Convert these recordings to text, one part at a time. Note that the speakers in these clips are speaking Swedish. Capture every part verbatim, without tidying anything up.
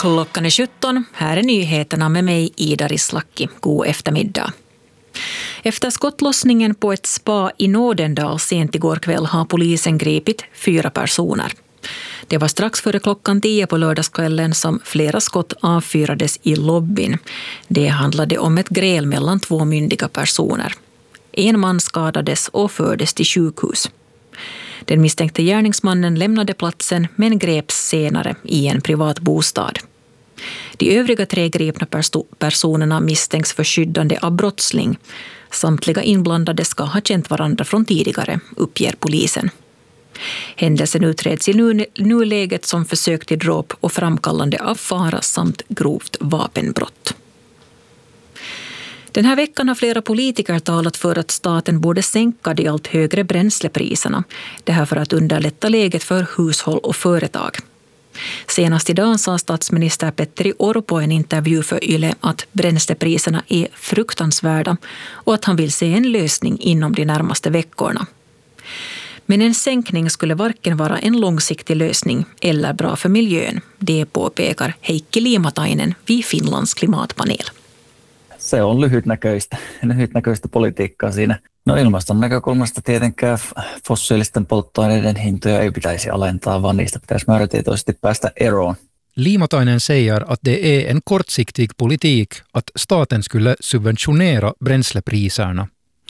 Klockan är sjutton. Här är nyheterna med mig, Ida Rislacki. God eftermiddag. Efter skottlossningen på ett spa i Nådendal sent igår kväll har polisen gripit fyra personer. Det var strax före klockan tio på lördagskvällen som flera skott avfyrades i lobbyn. Det handlade om ett gräl mellan två myndiga personer. En man skadades och fördes till sjukhus. Den misstänkte gärningsmannen lämnade platsen men greps senare i en privat bostad. De övriga tre gripna perso- personerna misstänks för skyddande av brottsling. Samtliga inblandade ska ha känt varandra från tidigare, uppger polisen. Händelsen utreds i nu- nuläget som försök till dråp och framkallande av fara samt grovt vapenbrott. Den här veckan har flera politiker talat för att staten borde sänka de allt högre bränslepriserna. Det här för att underlätta läget för hushåll och företag. Senast idag sa statsminister Petteri Orpo i en intervju för Yle att bränslepriserna är fruktansvärda och att han vill se en lösning inom de närmaste veckorna. Men en sänkning skulle varken vara en långsiktig lösning eller bra för miljön. Det påpekar Heikki Liimatainen vid Finlands klimatpanel. Se on lyhytnäköistä, lyhytnäköistä politiikkaa siinä. No ilmaston näkökulmasta tietenkään fossiilisten polttoaineiden hintoja ei pitäisi alentaa, vaan niistä pitäisi määrätietoisesti päästä eroon. Liimatainen säger att det är en kortsiktig politik att staten skulle subventionera bränslepriserna.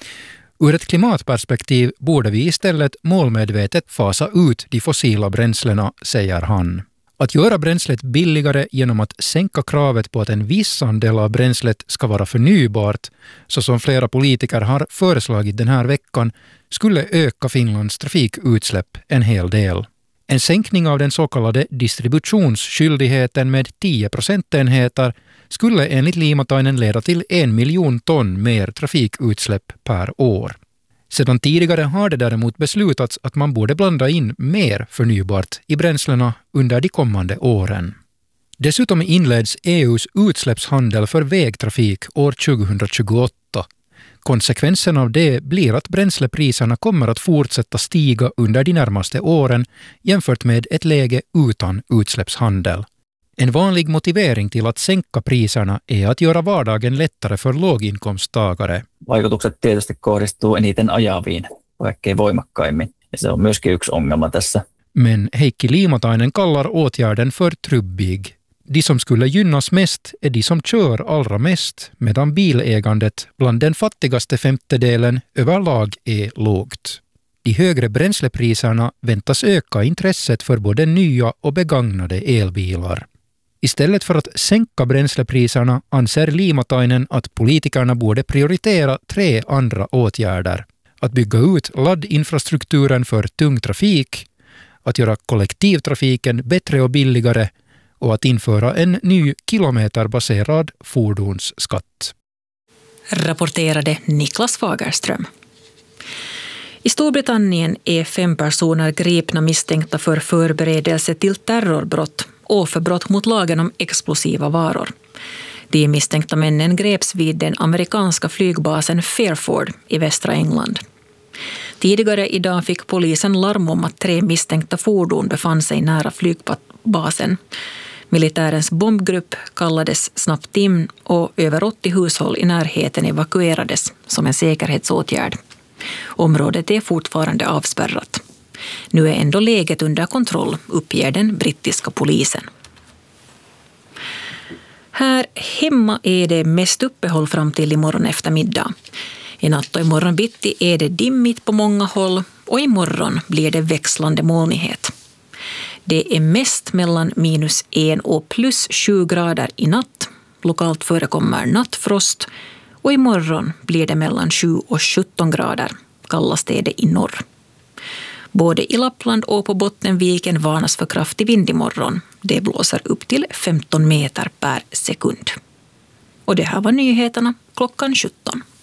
Ur ett klimatperspektiv borde vi istället målmedvetet fasa ut de fossila bränslena, säger han. Att göra bränslet billigare genom att sänka kravet på att en viss andel av bränslet ska vara förnybart, så som flera politiker har föreslagit den här veckan, skulle öka Finlands trafikutsläpp en hel del. En sänkning av den så kallade distributionsskyldigheten med tio procentenheter skulle enligt Liimatainen leda till en miljon ton mer trafikutsläpp per år. Sedan tidigare har det däremot beslutats att man borde blanda in mer förnybart i bränslena under de kommande åren. Dessutom inleds E U:s utsläppshandel för vägtrafik år tjugohundratjugoåtta. Konsekvensen av det blir att bränslepriserna kommer att fortsätta stiga under de närmaste åren jämfört med ett läge utan utsläppshandel. En vanlig motivering till att sänka priserna är att göra vardagen lättare för låginkomsttagare. Vaikutukset tietysti kohdistuu eniten ajaviin, kaikkein voimakkaimmin. Ja se on myöskin yksi ongelma tässä. Men Heikki Liimatainen kallar åtgärden för trubbig. De som skulle gynnas mest är de som kör allra mest, medan bilägandet bland den fattigaste femtedelen överlag är lågt. De högre bränslepriserna väntas öka intresset för både nya och begagnade elbilar. Istället för att sänka bränslepriserna anser Liimatainen att politikerna borde prioritera tre andra åtgärder. Att bygga ut laddinfrastrukturen för tung trafik, att göra kollektivtrafiken bättre och billigare och att införa en ny kilometerbaserad fordonsskatt. Rapporterade Niklas Fagerström. I Storbritannien är fem personer gripna misstänkta för förberedelse till terrorbrott och för brott mot lagen om explosiva varor. De misstänkta männen greps vid den amerikanska flygbasen Fairford i västra England. Tidigare idag fick polisen larm om att tre misstänkta fordon befann sig nära flygbasen. Militärens bombgrupp kallades snabbt in och över åttio hushåll i närheten evakuerades som en säkerhetsåtgärd. Området är fortfarande avspärrat. Nu är ändå läget under kontroll, uppger den brittiska polisen. Här hemma är det mest uppehåll fram till imorgon eftermiddag. I natt och imorgon bitti är det dimmigt på många håll och imorgon blir det växlande molnighet. Det är mest mellan minus en och plus sju grader i natt. Lokalt förekommer nattfrost och imorgon blir det mellan sju och sjutton grader. Kallast är det i norr. Både i Lappland och på Bottenviken varnas för kraftig vind imorgon. Det blåser upp till femton meter per sekund. Och det här var nyheterna klockan sjutton.